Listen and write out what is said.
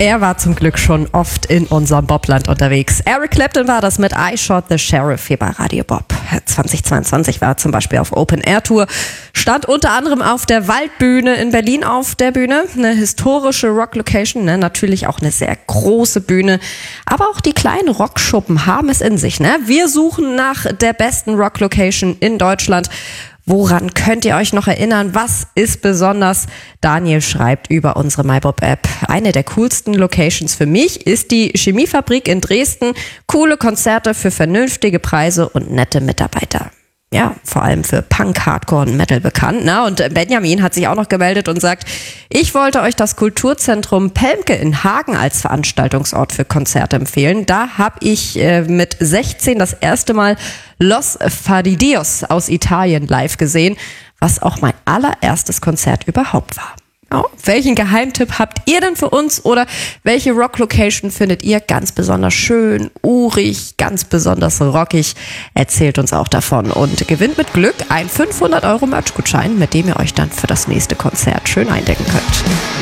Er war zum Glück schon oft in unserem Bobland unterwegs. Eric Clapton war das mit I Shot the Sheriff hier bei Radio Bob. 2022 war er zum Beispiel auf Open-Air-Tour, stand unter anderem auf der Waldbühne in Berlin auf der Bühne. Eine historische Rock-Location, natürlich auch eine sehr große Bühne. Aber auch die kleinen Rockschuppen haben es in sich. Wir suchen nach der besten Rock-Location in Deutschland. Woran könnt ihr euch noch erinnern? Was ist besonders? Daniel schreibt über unsere MyBob-App. Eine der coolsten Locations für mich ist die Chemiefabrik in Dresden. Coole Konzerte für vernünftige Preise und nette Mitarbeiter. Ja, vor allem für Punk, Hardcore und Metal bekannt. Und Benjamin hat sich auch noch gemeldet und sagt, ich wollte euch das Kulturzentrum Pelmke in Hagen als Veranstaltungsort für Konzerte empfehlen. Da habe ich mit 16 das erste Mal Los Fadidios aus Italien live gesehen, was auch mein allererstes Konzert überhaupt war. Oh, welchen Geheimtipp habt ihr denn für uns oder welche Rock-Location findet ihr ganz besonders schön, urig, ganz besonders rockig? Erzählt uns auch davon und gewinnt mit Glück einen 500 € Merch-Gutschein, mit dem ihr euch dann für das nächste Konzert schön eindecken könnt.